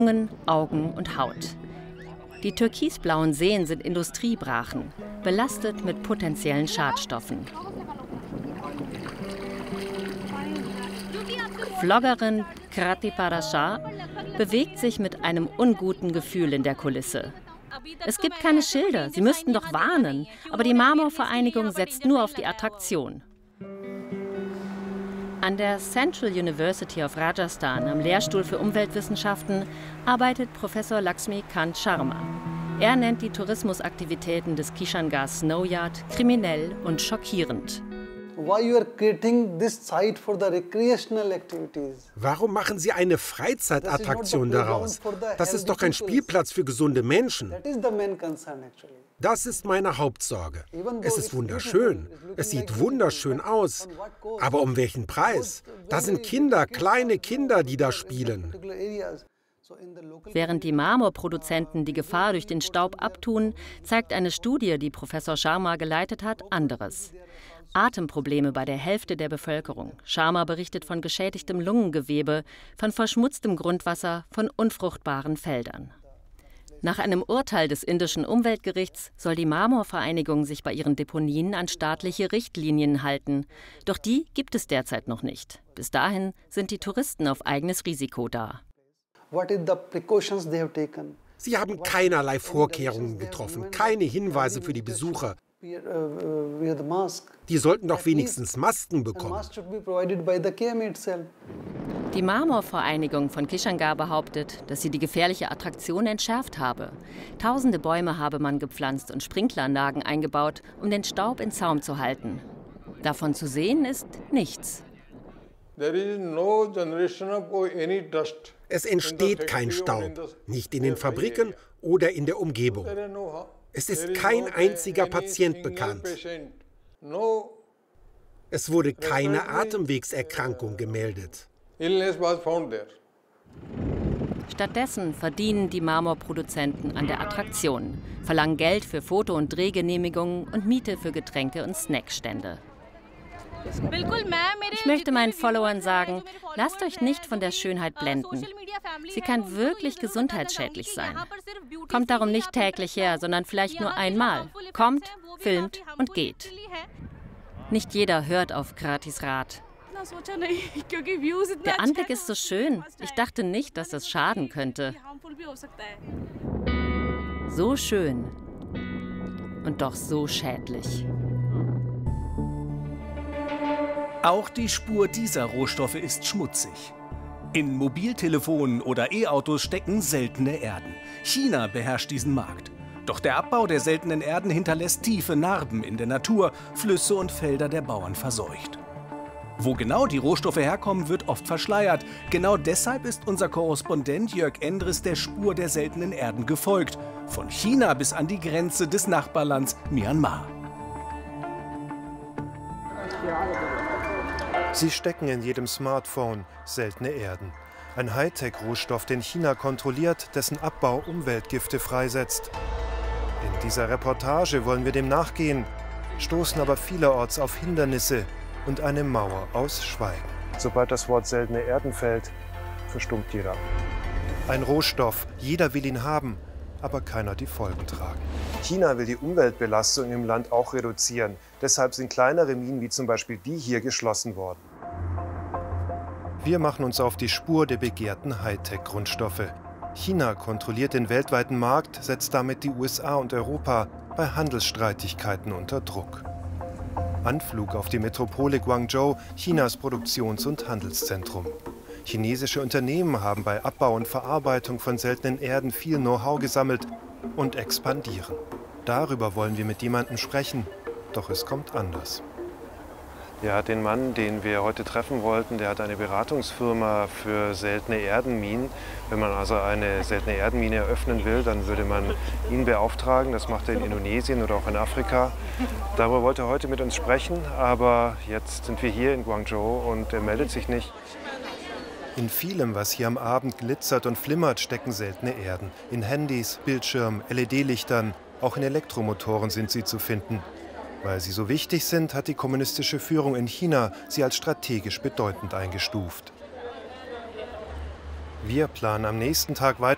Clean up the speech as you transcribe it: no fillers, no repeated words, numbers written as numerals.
Augen und Haut. Die türkisblauen Seen sind Industriebrachen, belastet mit potenziellen Schadstoffen. Vloggerin Krati Parashar bewegt sich mit einem unguten Gefühl in der Kulisse. Es gibt keine Schilder, sie müssten doch warnen, aber die Marmorvereinigung setzt nur auf die Attraktion. An der Central University of Rajasthan am Lehrstuhl für Umweltwissenschaften arbeitet Professor Laxmikant Sharma. Er nennt die Tourismusaktivitäten des Kishangarh Snow Yard kriminell und schockierend. Warum machen Sie eine Freizeitattraktion daraus? Das ist doch ein Spielplatz für gesunde Menschen. Das ist meine Hauptsorge. Es ist wunderschön. Es sieht wunderschön aus. Aber um welchen Preis? Da sind Kinder, kleine Kinder, die da spielen. Während die Marmorproduzenten die Gefahr durch den Staub abtun, zeigt eine Studie, die Professor Sharma geleitet hat, anderes. Atemprobleme bei der Hälfte der Bevölkerung. Sharma berichtet von geschädigtem Lungengewebe, von verschmutztem Grundwasser, von unfruchtbaren Feldern. Nach einem Urteil des indischen Umweltgerichts soll die Marmorvereinigung sich bei ihren Deponien an staatliche Richtlinien halten. Doch die gibt es derzeit noch nicht. Bis dahin sind die Touristen auf eigenes Risiko da. Sie haben keinerlei Vorkehrungen getroffen, keine Hinweise für die Besucher. Die sollten doch wenigstens Masken bekommen. Die Marmorvereinigung von Kishangarh behauptet, dass sie die gefährliche Attraktion entschärft habe. Tausende Bäume habe man gepflanzt und Sprinkleranlagen eingebaut, um den Staub in Zaum zu halten. Davon zu sehen ist nichts. Es entsteht kein Staub, nicht in den Fabriken oder in der Umgebung. Es ist kein einziger Patient bekannt. Es wurde keine Atemwegserkrankung gemeldet. Stattdessen verdienen die Marmorproduzenten an der Attraktion, verlangen Geld für Foto- und Drehgenehmigungen und Miete für Getränke- und Snackstände. Ich möchte meinen Followern sagen, lasst euch nicht von der Schönheit blenden. Sie kann wirklich gesundheitsschädlich sein. Kommt darum nicht täglich her, sondern vielleicht nur einmal. Kommt, filmt und geht. Nicht jeder hört auf Kratis Rat. Der Anblick ist so schön. Ich dachte nicht, dass das schaden könnte. So schön und doch so schädlich. Auch die Spur dieser Rohstoffe ist schmutzig. In Mobiltelefonen oder E-Autos stecken seltene Erden. China beherrscht diesen Markt. Doch der Abbau der seltenen Erden hinterlässt tiefe Narben in der Natur, Flüsse und Felder der Bauern verseucht. Wo genau die Rohstoffe herkommen, wird oft verschleiert. Genau deshalb ist unser Korrespondent Jörg Endres der Spur der seltenen Erden gefolgt. Von China bis an die Grenze des Nachbarlands Myanmar. Sie stecken in jedem Smartphone, seltene Erden. Ein Hightech-Rohstoff, den China kontrolliert, dessen Abbau Umweltgifte freisetzt. In dieser Reportage wollen wir dem nachgehen, stoßen aber vielerorts auf Hindernisse und eine Mauer aus Schweigen. Sobald das Wort seltene Erden fällt, verstummt jeder. Ein Rohstoff, jeder will ihn haben, aber keiner die Folgen tragen. China will die Umweltbelastung im Land auch reduzieren. Deshalb sind kleinere Minen wie zum Beispiel die hier geschlossen worden. Wir machen uns auf die Spur der begehrten Hightech-Grundstoffe. China kontrolliert den weltweiten Markt, setzt damit die USA und Europa bei Handelsstreitigkeiten unter Druck. Anflug auf die Metropole Guangzhou, Chinas Produktions- und Handelszentrum. Chinesische Unternehmen haben bei Abbau und Verarbeitung von seltenen Erden viel Know-how gesammelt und expandieren. Darüber wollen wir mit jemandem sprechen, doch es kommt anders. Ja, den Mann, den wir heute treffen wollten, der hat eine Beratungsfirma für seltene Erdenminen. Wenn man also eine seltene Erdenmine eröffnen will, dann würde man ihn beauftragen. Das macht er in Indonesien oder auch in Afrika. Darüber wollte er heute mit uns sprechen, aber jetzt sind wir hier in Guangzhou und er meldet sich nicht. In vielem, was hier am Abend glitzert und flimmert, stecken seltene Erden. In Handys, Bildschirmen, LED-Lichtern, auch in Elektromotoren sind sie zu finden. Weil sie so wichtig sind, hat die kommunistische Führung in China sie als strategisch bedeutend eingestuft. Wir planen am nächsten Tag weiter